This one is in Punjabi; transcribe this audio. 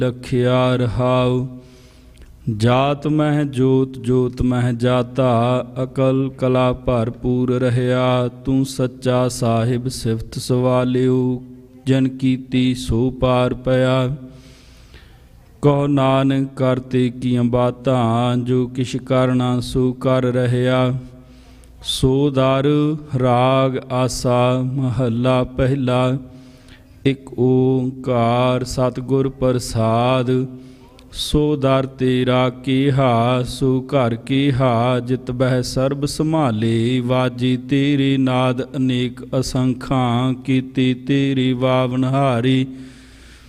ਲਖਿਆ ਰਹਾਉ। ਜਾਤ ਮਹਿ ਜੋਤ ਜੋਤ ਮਹਿ ਜਾਤਾ, ਅਕਲ ਕਲਾ ਭਰਪੂਰ ਰਹਿਆ। ਤੂੰ ਸੱਚਾ ਸਾਹਿਬ ਸਿਫਤ ਸਵਾਲਿਓ, ਜਨ ਕੀਤੀ ਸੋ ਪਾਰ ਪਿਆ। ਕਹੋ ਨਾਨਕ ਕਰਤੇ ਕੀਆਂ ਬਾਤਾਂ, ਜੋ ਕਿਛ ਕਰਨਾ ਸੋ ਕਰ ਰਹਿਆ। ਸੋ ਦਰ ਰਾਗ ਆਸਾ ਮਹੱਲਾ ਪਹਿਲਾ। ਇਕ ਓੰਕਾਰ ਸਤਿਗੁਰ ਪ੍ਰਸਾਦ। ਸੋ ਦਰ ਤੇਰਾ ਕੀਹਾ, ਸੋ ਘਰ ਕੀਹਾ। ਜਿਤ ਬਹਿ ਸਰਬ ਸੰਭਾਲੇ, ਵਾਜੀ ਤੇਰੇ ਨਾਦ ਅਨੇਕ ਅਸੰਖਾਂ। ਕੀਤੀ ਤੇਰੀ ਵਾਵਨਹਾਰੀ,